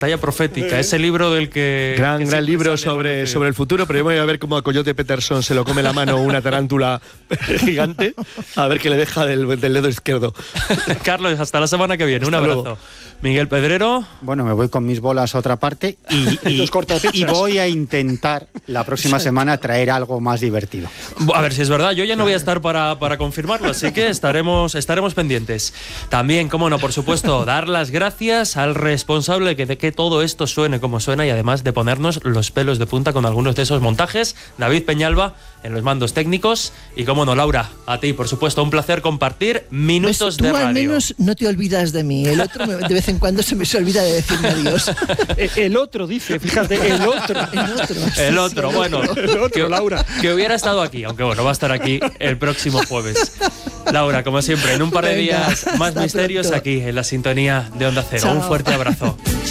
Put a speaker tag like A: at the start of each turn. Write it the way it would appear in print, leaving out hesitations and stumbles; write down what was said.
A: Talla profética, ese libro del que...
B: Gran libro sobre el futuro, pero yo voy a ver cómo a Coyote Peterson se lo come la mano una tarántula gigante, a ver qué le deja del dedo izquierdo.
A: Carlos, hasta la semana que viene, un abrazo. Miguel Pedrero.
C: Bueno, me voy con mis bolas a otra parte y voy a intentar la próxima semana traer algo más divertido.
A: A ver si es verdad, yo ya no voy a estar para confirmarlo, así que estaremos pendientes. También, cómo no, por supuesto, dar las gracias al responsable de que todo esto suene como suena y además de ponernos los pelos de punta con algunos de esos montajes, David Peñalba en los mandos técnicos y cómo no, Laura, a ti, por supuesto, un placer compartir minutos de radio.
D: Tú al menos no te olvidas de mí, el otro de vez en cuando se me olvida de decirme adiós.
B: El otro dice, fíjate, el otro,
A: bueno,
B: Laura.
A: Que hubiera estado aquí, aunque bueno, va a estar aquí el próximo jueves. Laura, como siempre, en un par de días más misterios pronto. Aquí en la sintonía de Onda Cero. Chao. Un fuerte abrazo.